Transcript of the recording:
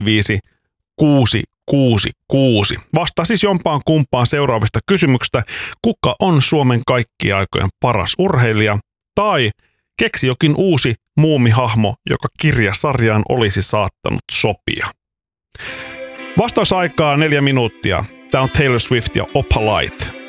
6. Vastaa siis jompaan kumpaan seuraavista kysymyksistä. Kuka on Suomen kaikkien aikojen paras urheilija? Tai keksi jokin uusi muumihahmo, joka kirjasarjaan olisi saattanut sopia. Vastausaikaa 4 minuuttia. Tämä on Taylor Swift ja Opalite.